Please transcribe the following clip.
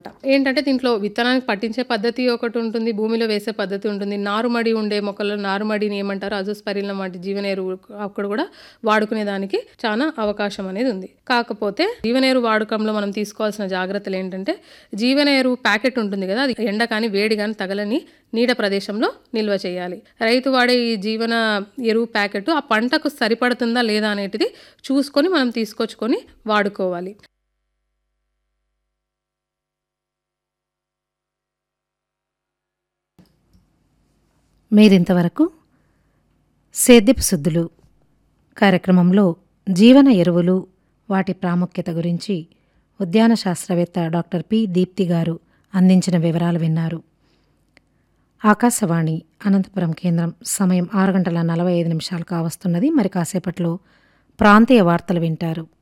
ఏంటంటే దీంట్లో విత్తనానికి పట్టించే పద్ధతి ఒకటుంటుంది. భూమిలో వేసే పద్ధతి ఉంటుంది. నారుమడి ఉండే మొక్కల్లో నారుమడిని ఏమంటారో అజోస్పైరిల్లం వంటి జీవనెరువు అక్కడ కూడా వాడుకునే దానికి చాలా అవకాశం అనేది ఉంది. కాకపోతే జీవనెరువు వాడకంలో మనం తీసుకోవాల్సిన జాగ్రత్తలు ఏంటంటే జీవనెరువు ప్యాకెట్ ఉంటుంది కదా, అది ఎండ కానీ వేడి కానీ తగలని నీడ ప్రదేశంలో నిల్వ చేయాలి. రైతు వాడే ఈ జీవన ఎరువు ప్యాకెట్ ఆ పంటకు సరిపడుతుందా లేదా అనేటిది చూసుకొని మనం తీసుకొచ్చుకొని వాడుకోవాలి. మీరింతవరకు సేద్యపు శుద్ధులు కార్యక్రమంలో జీవన ఎరువులు వాటి ప్రాముఖ్యత గురించి ఉద్యాన శాస్త్రవేత్త డాక్టర్ పి దీప్తి గారు అందించిన వివరాలు విన్నారు. ఆకాశవాణి అనంతపురం కేంద్రం సమయం 6:45 కావస్తున్నది. మరి కాసేపట్లో ప్రాంతీయ వార్తలు వింటారు.